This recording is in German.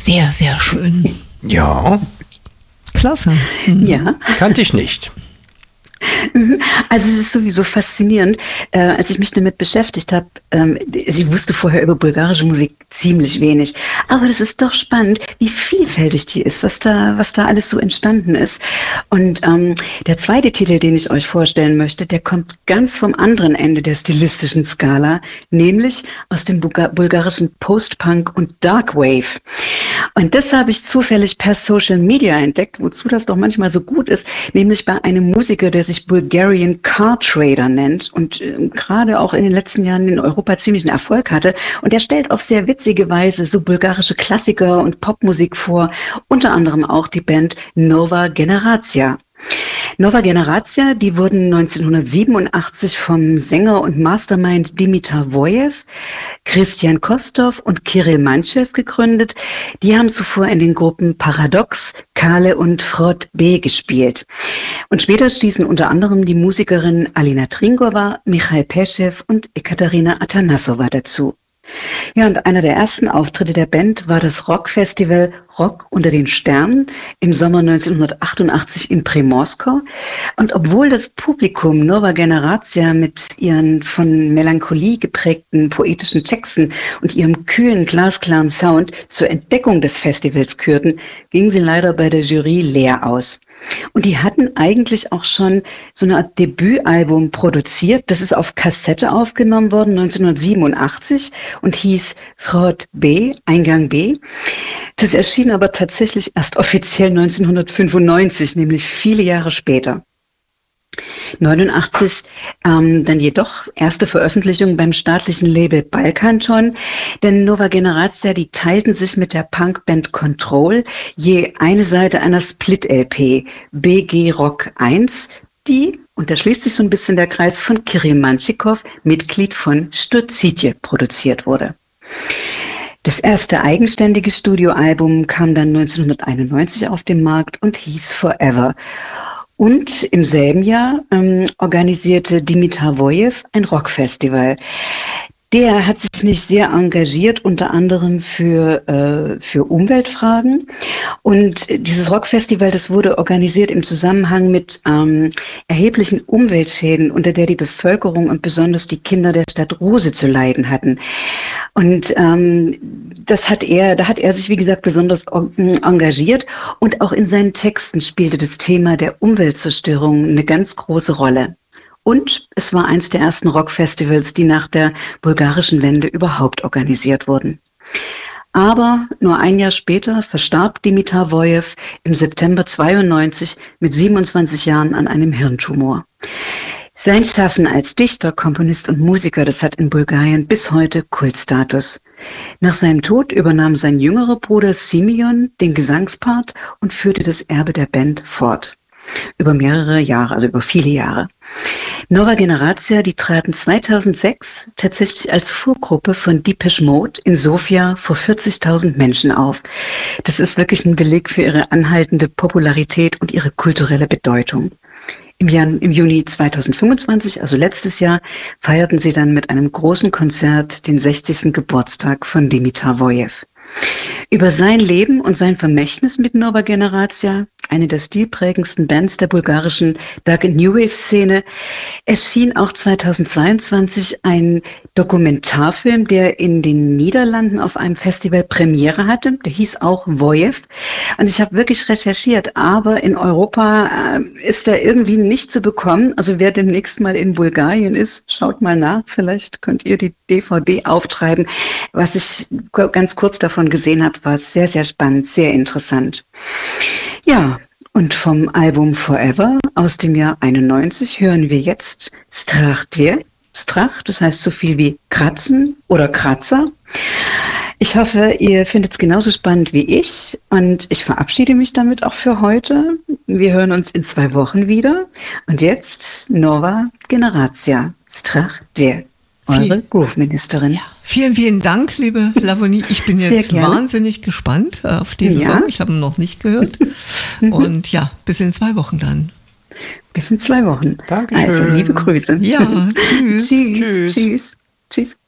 sehr, sehr schön. Ja. Klasse. Ja. Kannte ich nicht. Also es ist sowieso faszinierend, als ich mich damit beschäftigt habe. Ich wusste vorher über bulgarische Musik ziemlich wenig, aber das ist doch spannend, wie vielfältig die ist, was da alles so entstanden ist. Und der zweite Titel, den ich euch vorstellen möchte, der kommt ganz vom anderen Ende der stilistischen Skala, nämlich aus dem bulgarischen Post-Punk und Darkwave. Und das habe ich zufällig per Social Media entdeckt, wozu das doch manchmal so gut ist, nämlich bei einem Musiker, der sich Bulgarian Car Trader nennt und gerade auch in den letzten Jahren in Europa ziemlichen Erfolg hatte. Und er stellt auf sehr witzige Weise so bulgarische Klassiker und Popmusik vor, unter anderem auch die Band Nova Generacija. Nova Generacija, die wurden 1987 vom Sänger und Mastermind Dimitar Vojev, Christian Kostov und Kirill Manchev gegründet. Die haben zuvor in den Gruppen Paradox, Kale und Frod B gespielt. Und später stießen unter anderem die Musikerin Alina Tringova, Michail Peschew und Ekaterina Atanassova dazu. Ja, und einer der ersten Auftritte der Band war das Rockfestival Rock unter den Sternen im Sommer 1988 in Primorsko. Und obwohl das Publikum Nova Generacija mit ihren von Melancholie geprägten poetischen Texten und ihrem kühlen, glasklaren Sound zur Entdeckung des Festivals kürten, gingen sie leider bei der Jury leer aus. Und die hatten eigentlich auch schon so eine Art Debütalbum produziert. Das ist auf Kassette aufgenommen worden, 1987 und hieß Frod B, Eingang B. Das erschien aber tatsächlich erst offiziell 1995, nämlich viele Jahre später. 89 dann jedoch erste Veröffentlichung beim staatlichen Label Balkanton, denn Nova Generacija, die teilten sich mit der Punkband Control je eine Seite einer Split-LP, BG Rock 1, die, und da schließt sich so ein bisschen der Kreis, von Kirill Manchikov, Mitglied von Sturzitje, produziert wurde. Das erste eigenständige Studioalbum kam dann 1991 auf den Markt und hieß Forever. Und im selben Jahr organisierte Dimitar Vojev ein Rockfestival. Der hat sich nicht sehr engagiert, unter anderem für Umweltfragen. Und dieses Rockfestival, das wurde organisiert im Zusammenhang mit erheblichen Umweltschäden, unter der die Bevölkerung und besonders die Kinder der Stadt Ruse zu leiden hatten. Und da hat er sich, wie gesagt, besonders engagiert. Und auch in seinen Texten spielte das Thema der Umweltzerstörung eine ganz große Rolle. Und es war eins der ersten Rockfestivals, die nach der bulgarischen Wende überhaupt organisiert wurden. Aber nur ein Jahr später verstarb Dimitar Vojev im September 92 mit 27 Jahren an einem Hirntumor. Sein Schaffen als Dichter, Komponist und Musiker, das hat in Bulgarien bis heute Kultstatus. Nach seinem Tod übernahm sein jüngerer Bruder Simeon den Gesangspart und führte das Erbe der Band fort. Über mehrere Jahre, also über viele Jahre. Nova Generacija, die traten 2006 tatsächlich als Vorgruppe von Depeche Mode in Sofia vor 40.000 Menschen auf. Das ist wirklich ein Beleg für ihre anhaltende Popularität und ihre kulturelle Bedeutung. Im Juni 2025, also letztes Jahr, feierten sie dann mit einem großen Konzert den 60. Geburtstag von Dimitar Vojev. Über sein Leben und sein Vermächtnis mit Nova Generacija, eine der stilprägendsten Bands der bulgarischen Dark and New Wave Szene, erschien auch 2022 ein Dokumentarfilm, der in den Niederlanden auf einem Festival Premiere hatte. Der hieß auch Vojev. Und ich habe wirklich recherchiert, aber in Europa ist er irgendwie nicht zu bekommen. Also wer demnächst mal in Bulgarien ist, schaut mal nach. Vielleicht könnt ihr die DVD auftreiben. Was ich ganz kurz davon gesehen habe, war sehr, sehr spannend, sehr interessant. Ja, und vom Album Forever aus dem Jahr 91 hören wir jetzt Strach Dve. Strach, das heißt so viel wie Kratzen oder Kratzer. Ich hoffe, ihr findet es genauso spannend wie ich und ich verabschiede mich damit auch für heute. Wir hören uns in 2 Wochen wieder. Und jetzt Nova Generacija, Strach Dve. Eure Groove-Ministerin. Ja. Vielen, vielen Dank, liebe Lavonie. Ich bin jetzt wahnsinnig gespannt auf diesen Song. Ich habe ihn noch nicht gehört. Und ja, bis in 2 Wochen dann. Bis in 2 Wochen. Dankeschön. Also, liebe Grüße. Ja, tschüss. Tschüss. Tschüss. Tschüss.